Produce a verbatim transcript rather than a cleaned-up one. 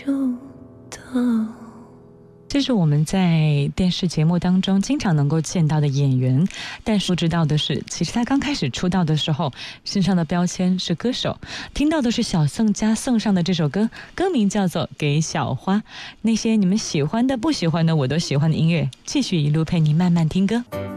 就到。 这是我们在电视节目当中经常能够见到的演员，但是不知道的是，其实他刚开始出道的时候，身上的标签是歌手。听到的是小宋家送上的这首歌，歌名叫做《给小花》。那些你们喜欢的、不喜欢的，我都喜欢的音乐，继续一路陪你慢慢听歌。